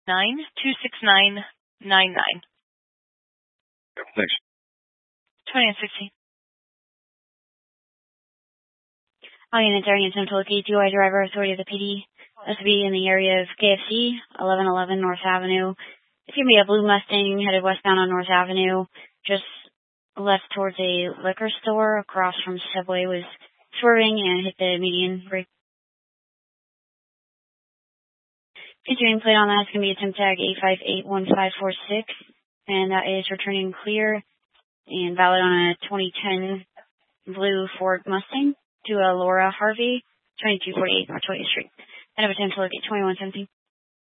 26999. Thanks. 2016. All units are attention to locate DUI driver, authority of the PD. This will be in the area of KFC, 1111 North Avenue. It's going to be a blue Mustang headed westbound on North Avenue, just left towards a liquor store across from Subway, was swerving and hit the median brake. Continuing plate on that is going to be a temp tag 8581546, and that is returning clear and valid on a 2010 blue Ford Mustang to a Laura Harvey, 2248 North 20th Street. And a potential look at 2117.